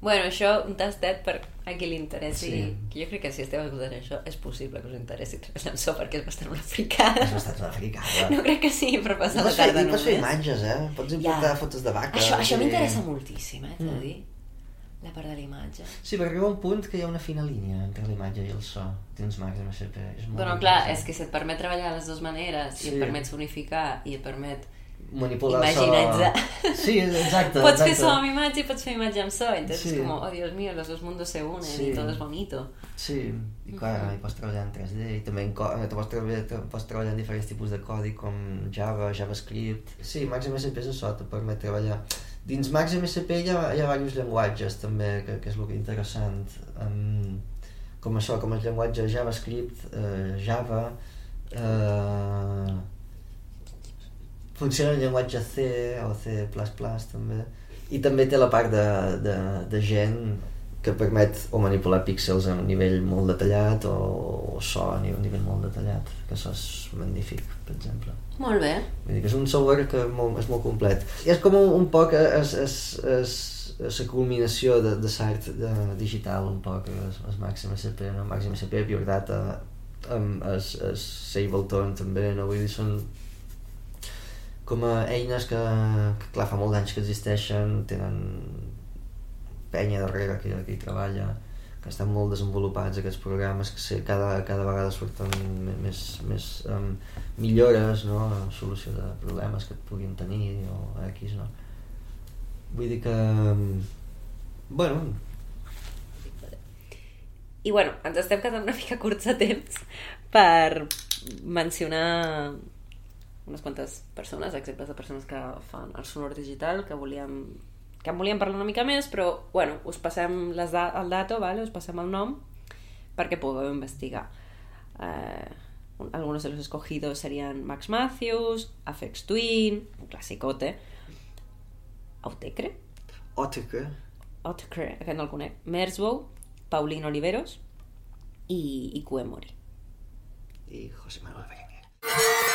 Bueno, això, un tastet per a qui li interessi. Sí. Que jo crec que si esteu escoltant això és possible que us interessi treballar amb so perquè és bastant una fricada. És bastant una fricada. No crec que sigui per passar la I tarda pots fer només. imatges, Pots importar fotos de vaca. Això m'interessa moltíssim, t'he de dir. La part de la imatge. Sí, perquè arriba un punt que hi ha una fina línia entre la imatge i el so. Tens màxim CP. Però clar, és que si et permet treballar de les dues maneres i et permet sonificar i et permet manipular imaginitzar. Sí, exacte. Pots fer so amb imatge i pots fer imatge amb so. Entonces Sí. es como, oh Dios mío, los dos mundos se unen y todo es bonito. Sí, i clar, hi pots treballar en 3D i també pots treballar en diferents tipus de codi com Java, JavaScript. Sí, Maxim SP és això, te permet treballar. Dins Maxim SP hi ha diversos llenguatges també, que és el que interessant. Com això, com el llenguatge JavaScript, Java, funciona el llenguatge C o C++ també, i també té la part de gen que permet o manipular píxels a un nivell molt detallat o so a un nivell molt detallat, que això és magnífic, per exemple. Molt bé. Vull dir que és un software que és molt complet. I és com un poc la culminació de l'art digital, un poc, el Maxim SP, no? Maxim SP, Pure Data, el Ableton també, no? Vull dir, són com a eines que clar, fa molts anys que existeixen, tenen penya darrere que hi treballa, que estan molt desenvolupats aquests programes, que cada vegada surten més millores, no? Solució de problemes que et puguin tenir o X, no? Vull dir que bueno. I bueno, ens estem quedant una mica curts de temps per mencionar unes quantes persones, exemples de persones que fan el sonor digital, que en volíem parlar una mica més, però bueno, us passem el dato, ¿vale? Us passem el nom perquè pugueu investigar. Algunos de los escogidos serían Max Matthews, Aphex Twin, un classicote, Autechre, aquest no el conec, Merzbow, Paulino Oliveros i Kue Mori. I José Manuel Berenguer.